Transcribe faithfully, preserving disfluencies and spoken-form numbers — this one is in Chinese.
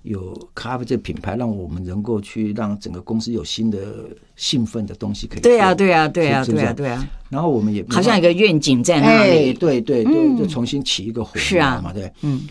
有咖啡这个品牌，让我们能够去让整个公司有新的兴奋的东西可以做。 对啊，对啊，对啊，对啊，对啊。 然后我们也好像有个愿景在那里， 哎、对对对、嗯，就重新起一个火苗嘛，对， 嗯。